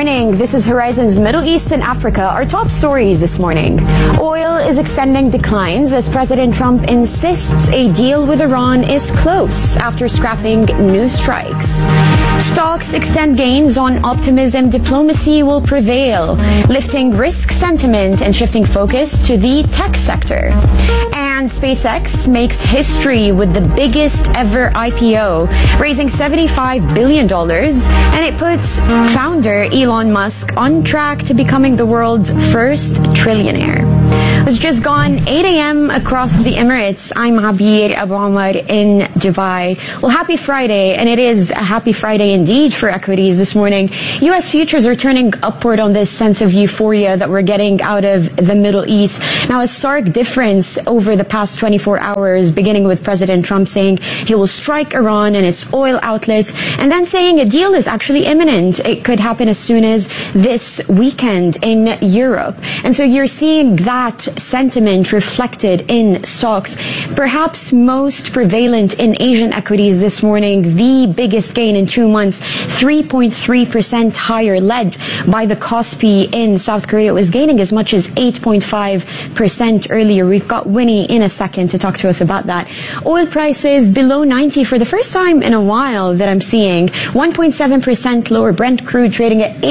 morning. This is Horizon's Middle East and Africa. Our top stories this morning. Oil is extending declines as President Trump insists a deal with Iran is close after scrapping new strikes. Stocks extend gains on optimism diplomacy will prevail, lifting risk sentiment and shifting focus to the tech sector. And SpaceX makes history with the biggest ever IPO, raising $75 billion, and it puts founder Elon Musk on track to becoming the world's first trillionaire. It's just gone 8 a.m. across the Emirates. I'm Abir Abu Omar in Dubai. Well, happy Friday, and it is a happy Friday indeed for equities this morning. U.S. futures are turning upward on this sense of euphoria that we're getting out of the Middle East. Now, a stark difference over the past 24 hours, beginning with President Trump saying he will strike Iran and its oil outlets, and then saying a deal is actually imminent. It could happen as soon as this weekend in Europe. And so you're seeing that sentiment reflected in stocks, perhaps most prevalent in Asian equities this morning. The biggest gain in 2 months, 3.3% higher, led by the Kospi in South Korea. It was gaining as much as 8.5% earlier. We've got Winnie in a second to talk to us about that. Oil prices below 90 for the first time in a while that I'm seeing. 1.7% lower. Brent crude trading at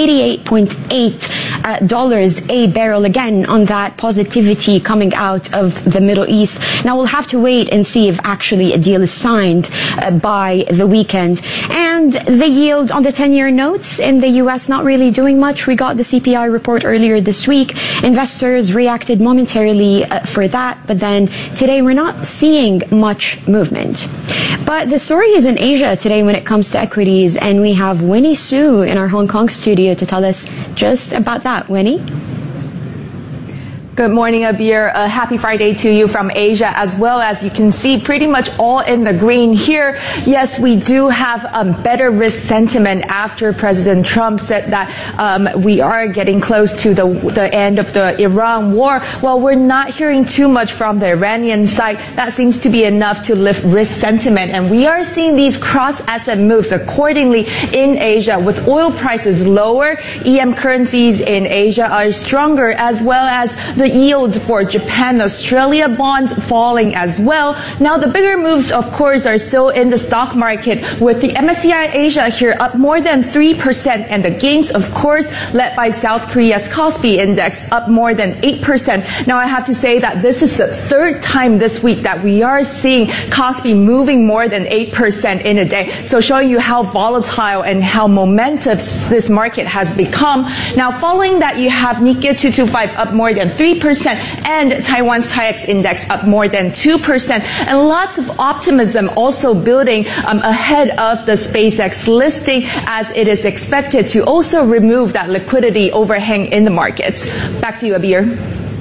$88.8 a barrel, again on that positivity coming out of the Middle East. Now we'll have to wait and see if actually a deal is signed by the weekend. And the yield on the 10-year notes in the U.S. not really doing much. We got the CPI report earlier this week. Investors reacted momentarily for that, but then today we're not seeing much movement. But the story is in Asia today when it comes to equities, and we have Winnie Su in our Hong Kong studio to tell us just about that. Winnie? Good morning, Abir. A happy Friday to you from Asia as well. As you can see, pretty much all in the green here. Yes, we do have better risk sentiment after President Trump said that we are getting close to the end of the Iran war. Well, we're not hearing too much from the Iranian side. That seems to be enough to lift risk sentiment. And we are seeing these cross-asset moves accordingly in Asia with oil prices lower. EM currencies in Asia are stronger, as well as the yields for Japan, Australia bonds falling as well. Now, the bigger moves, of course, are still in the stock market, with the MSCI Asia here up more than 3%, and the gains, of course, led by South Korea's Kospi index up more than 8%. Now, I have to say that this is the third time this week that we are seeing Kospi moving more than 8% in a day. So showing you how volatile and how momentous this market has become. Now, following that, you have Nikkei 225 up more than 3%, and Taiwan's TAIEX index up more than 2%, and lots of optimism also building ahead of the SpaceX listing, as it is expected to also remove that liquidity overhang in the markets. Back to you, Abir.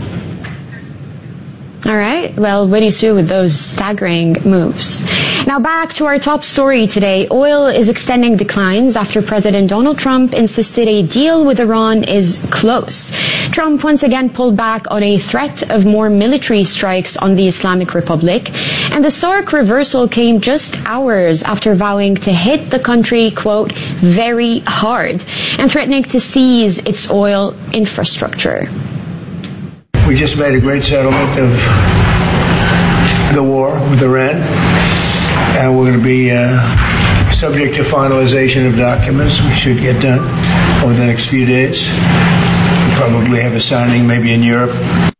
All right. Well, Winnie Su with those staggering moves. Now back to our top story today. Oil is extending declines after President Donald Trump insisted a deal with Iran is close. Trump once again pulled back on a threat of more military strikes on the Islamic Republic. And the stark reversal came just hours after vowing to hit the country, quote, very hard, and threatening to seize its oil infrastructure. We just made a great settlement of the war with Iran, and we're going to be subject to finalization of documents. We should get done over the next few days. We'll probably have a signing maybe in Europe.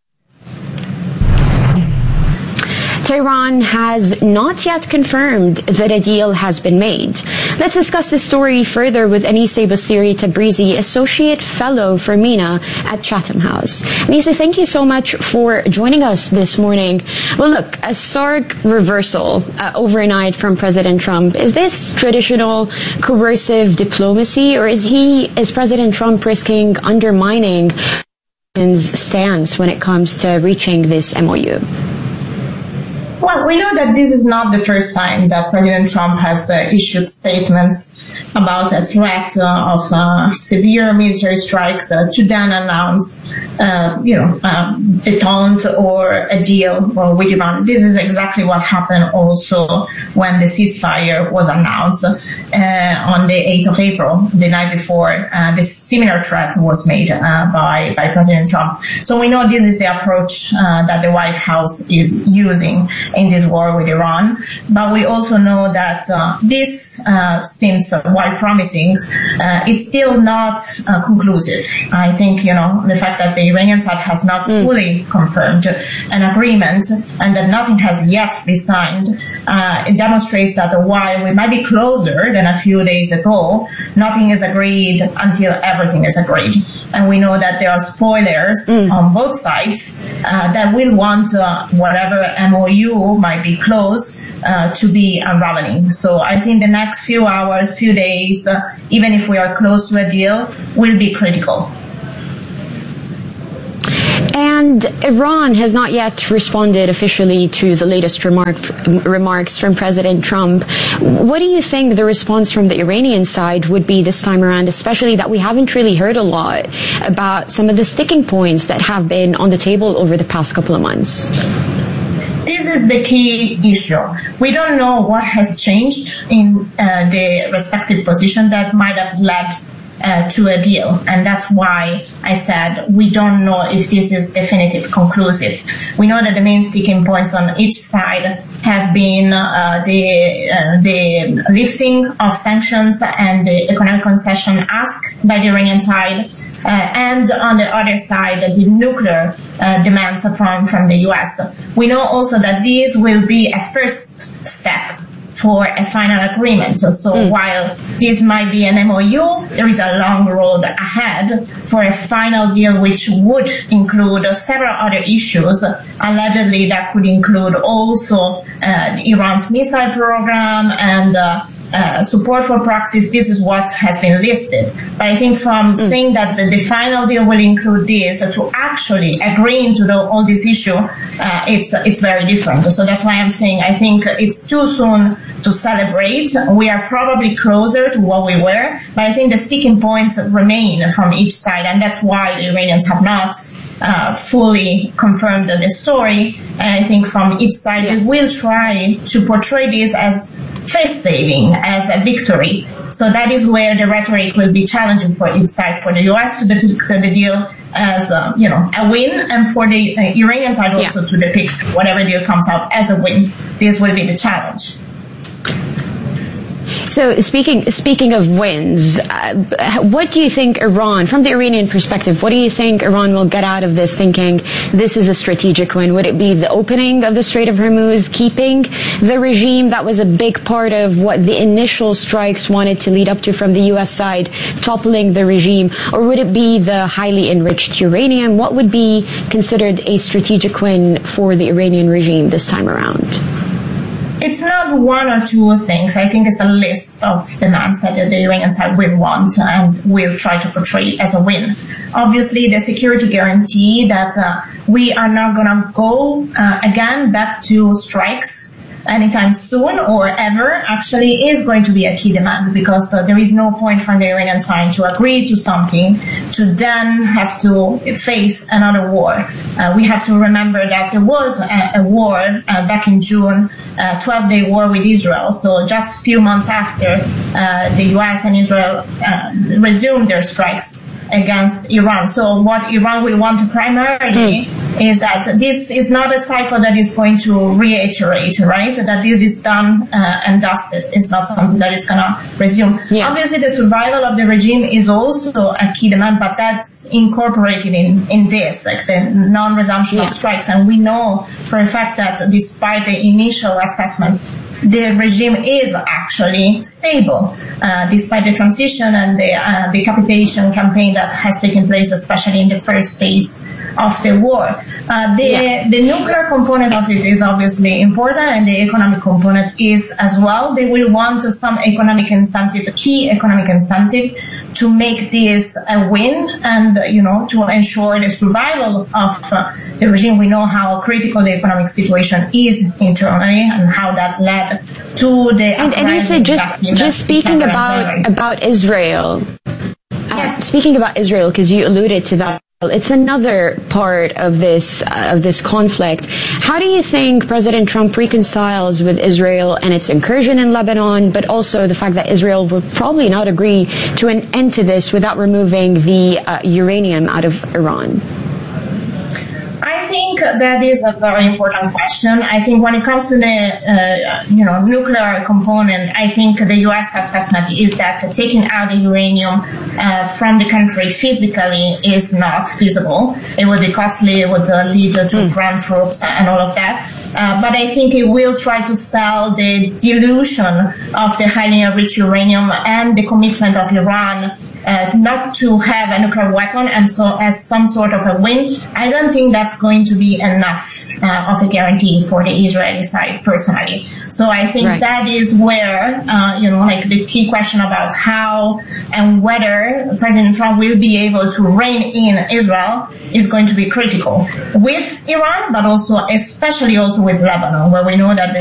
Tehran has not yet confirmed that a deal has been made. Let's discuss this story further with Anise Basiri Tabrizi, Associate Fellow for MENA at Chatham House. Anise, thank you so much for joining us this morning. Well, look, a stark reversal overnight from President Trump. Is this traditional coercive diplomacy, or is President Trump risking undermining his stance when it comes to reaching this MOU? Well, we know that this is not the first time that President Trump has issued statements about a threat of severe military strikes to then announce, detente or a deal with Iran. This is exactly what happened also when the ceasefire was announced on the 8th of April, the night before. This similar threat was made by President Trump. So we know this is the approach that the White House is using in this war with Iran. But we also know that this seems, while promising, is still not conclusive. I think, the fact that the Iranian side has not fully confirmed an agreement and that nothing has yet been signed, it demonstrates that while we might be closer than a few days ago, nothing is agreed until everything is agreed. And we know that there are spoilers on both sides that will want whatever MOU might be close to be unraveling. So I think the next few hours, few days, even if we are close to a deal, will be critical. And Iran has not yet responded officially to the latest remarks from President Trump. What do you think the response from the Iranian side would be this time around, especially that we haven't really heard a lot about some of the sticking points that have been on the table over the past couple of months? This is the key issue. We don't know what has changed in the respective position that might have led to a deal. And that's why I said we don't know if this is definitive, conclusive. We know that the main sticking points on each side have been the lifting of sanctions and the economic concession asked by the Iranian side, and on the other side, the nuclear demands from the U.S. We know also that this will be a first step for a final agreement. So while this might be an MOU, there is a long road ahead for a final deal which would include several other issues. Allegedly, that could include also Iran's missile program and support for proxies. This is what has been listed. But I think from saying that the final deal will include this to actually agreeing to all this issue, it's very different. So that's why I'm saying I think it's too soon to celebrate. We are probably closer to what we were, but I think the sticking points remain from each side, and that's why the Iranians have not fully confirmed the story. And I think from each side we will try to portray this as face-saving, as a victory. So that is where the rhetoric will be challenging for each side, for the U.S. to depict the deal as a win, and for the Iranian side also to depict whatever deal comes out as a win. This will be the challenge. So speaking of wins, what do you think Iran, from the Iranian perspective, what do you think Iran will get out of this thinking this is a strategic win? Would it be the opening of the Strait of Hormuz, keeping the regime that was a big part of what the initial strikes wanted to lead up to from the U.S. side, toppling the regime? Or would it be the highly enriched uranium? What would be considered a strategic win for the Iranian regime this time around? It's not one or two things. I think it's a list of demands that the Iranian side will want and will try to portray as a win. Obviously, the security guarantee that we are not going to go again back to strikes anytime soon or ever actually is going to be a key demand, because there is no point from the Iranian side to agree to something to then have to face another war. We have to remember that there was a war back in June, 12-day war with Israel. So just a few months after the U.S. and Israel resumed their strikes against Iran. So what Iran will want primarily is that this is not a cycle that is going to reiterate, right? That this is done and dusted. It's not something that is going to resume. Yeah. Obviously, the survival of the regime is also a key demand, but that's incorporated in this, like the non-resumption of strikes. And we know for a fact that despite the initial assessment, the regime is actually stable, despite the transition and the decapitation campaign that has taken place, especially in the first phase of the war. The nuclear component of it is obviously important, and the economic component is as well. They will want some economic incentive, key economic incentive, to make this a win and, to ensure the survival of the regime. We know how critical the economic situation is internally and how that led to the and you said just speaking about Israel. Yes. Speaking about Israel, because you alluded to that. It's another part of this conflict. How do you think President Trump reconciles with Israel and its incursion in Lebanon, but also the fact that Israel will probably not agree to an end to this without removing the uranium out of Iran? I think that is a very important question. I think when it comes to the, nuclear component, I think the U.S. assessment is that taking out the uranium from the country physically is not feasible. It would be costly. It would lead to ground troops and all of that. But I think it will try to sell the dilution of the highly enriched uranium and the commitment of Iran not to have a nuclear weapon, and so as some sort of a win. I don't think that's going to be enough of a guarantee for the Israeli side, personally. So I think that is where, the key question about how and whether President Trump will be able to rein in Israel is going to be critical with Iran, but also especially also with Lebanon, where we know that the